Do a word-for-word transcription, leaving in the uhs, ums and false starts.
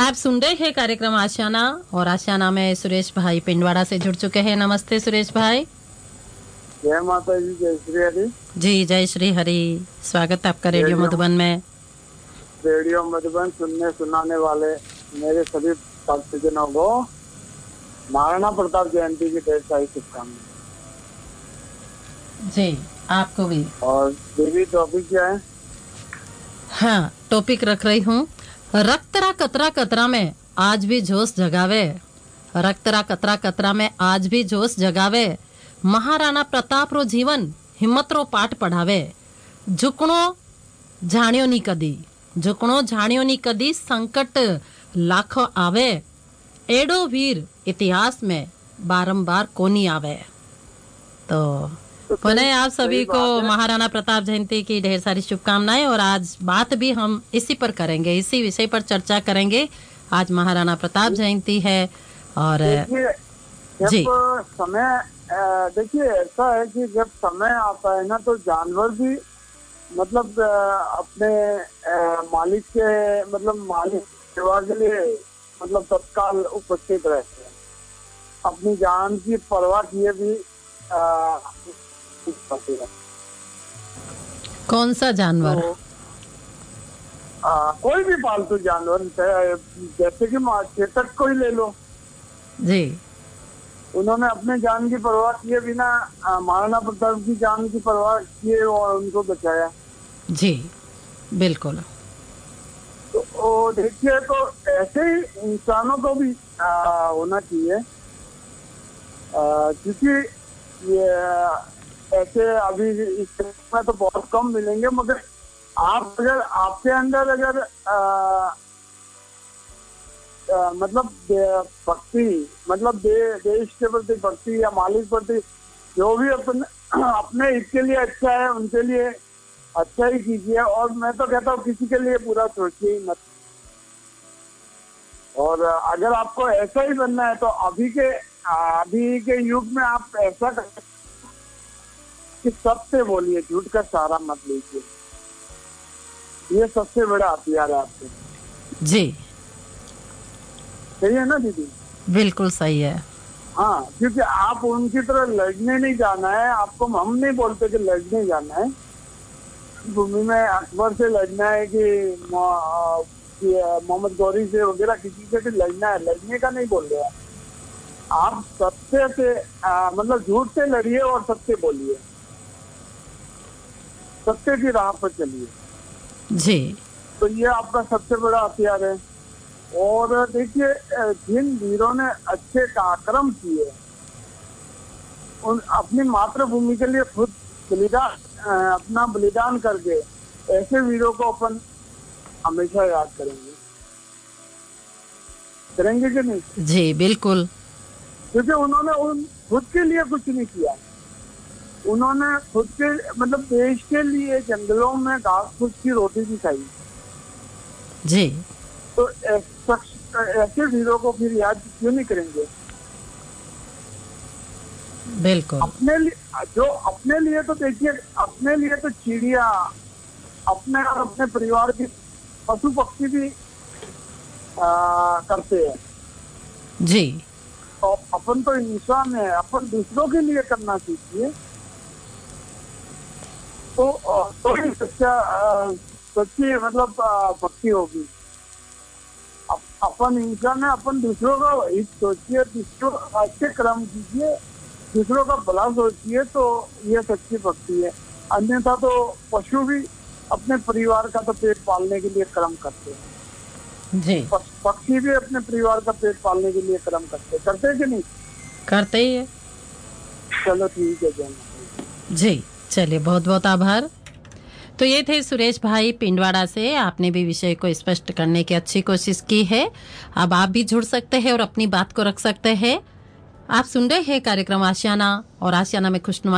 आप सुन रहे हैं कार्यक्रम आशियाना और आशियाना में सुरेश भाई पिंडवाड़ा से जुड़ चुके हैं। नमस्ते सुरेश भाई। जय माता जी, जय श्री हरि। जी जय श्री हरि। स्वागत है आपका रेडियो मधुबन में। रेडियो मधुबन सुनने सुनाने वाले मेरे सभी भक्तजनों को महाराणा प्रताप जयंती की ढेर सारी शुभकामनाएं। जी आपको भी। और देवी टॉपिक क्या है? हाँ टॉपिक रख रही हूँ, रक्तरा कतरा कतरा में आज भी जोश जगावे। रक्तरा कतरा कतरा में आज भी जोश जगावे, महाराणा प्रताप रो जीवन हिम्मत रो पाठ पढ़ावे। झुकणो जाण्यो नी कदी, झुकणो जाण्यो नी कदी, संकट लाखों आवे, एडो वीर इतिहास में बारंबार कोनी आवे। तो पुनः आप सभी को महाराणा प्रताप जयंती की ढेर सारी शुभकामनाएं। और आज बात भी हम इसी पर करेंगे, इसी विषय पर चर्चा करेंगे। आज महाराणा प्रताप जयंती है और जब समय देखिए ऐसा है कि जब समय आता है ना तो जानवर भी मतलब अपने मालिक के मतलब मालिक सेवा के लिए मतलब तत्काल उपस्थित रहते हैं, अपनी जान की परवाह किए भी आ, कौन सा जानवर? तो, आ, कोई भी पालतू जानवर, जैसे कि चेतक को ही ले लो जी। उन्होंने अपने जान की परवाह किए बिना महाराणा प्रताप की जान की परवाह किए और उनको बचाया। जी बिल्कुल। तो देखिए, तो ऐसे ही इंसानों को भी आ, होना चाहिए, क्योंकि ये ऐसे अभी इस में तो बहुत कम मिलेंगे, मगर आप अगर आपके अंदर अगर आ, आ, मतलब भक्ति मतलब दे, देश के प्रति भक्ति या मालिक प्रति जो भी अपने अपने हित के लिए अच्छा है उनके लिए अच्छा ही कीजिए। और मैं तो कहता हूँ किसी के लिए बुरा सोचिए ही मत। और अगर आपको ऐसा ही बनना है तो अभी के अभी के युग में आप ऐसा कर कि सत्य बोलिए, झूठ का सहारा मत लीजिए। ये सबसे बड़ा हथियार है आपके। जी सही है ना दीदी? बिल्कुल सही है। हाँ, क्योंकि आप उनकी तरह लड़ने नहीं जाना है। आपको हम नहीं बोलते कि लड़ने जाना है, भूमि में अकबर से लड़ना है कि मोहम्मद गौरी से वगैरह किसी से भी लड़ना है, लड़ने का नहीं बोल रहे हैं। आप सत्य से आ, मतलब झूठ से लड़िए और सत्य बोलिए, सत्य की राह पर चलिए। जी तो ये आपका सबसे बड़ा हथियार है। और देखिए, जिन वीरों ने अच्छे कार्यक्रम किए, उन अपनी मातृभूमि के लिए खुद बलिदान अपना बलिदान करके, ऐसे वीरों को अपन हमेशा याद करेंगे। करेंगे कि नहीं? जी बिल्कुल। क्योंकि उन्होंने उन खुद के लिए कुछ नहीं किया, उन्होंने खुद के मतलब देश के लिए जंगलों में घास फूस की रोटी भी खाई। जी तो ऐसे वीरों को फिर याद क्यों नहीं करेंगे? बिल्कुल। अपने लिए जो अपने लिए तो देखिए, अपने लिए तो चिड़िया, अपने और अपने परिवार की पशु पक्षी भी आ, करते हैं। जी तो अपन तो इंसान है, अपन दूसरों के लिए करना सीखिए, तो तो ही सच्चा सच्ची मतलब भक्ति होगी। अप, अपन इंसान है, अपन दूसरों का हित सोचिए, दूसरों का अच्छे कर्म कीजिए, दूसरों का भला सोचिए, तो ये सच्ची भक्ति है। अन्यथा तो पशु भी अपने परिवार का तो पेट पालने के लिए कर्म करते हैं। जी पक्षी भी अपने परिवार का पेट पालने के लिए कर्म करते हैं, करते हैं कि नहीं? करते ही है। चलो ठीक है जय। जी चलिए, बहुत बहुत आभार। तो ये थे सुरेश भाई पिंडवाड़ा से। आपने भी विषय को स्पष्ट करने की अच्छी कोशिश की है। अब आप भी जुड़ सकते हैं और अपनी बात को रख सकते हैं। आप सुन रहे हैं कार्यक्रम आशियाना और आशियाना में खुशनुमा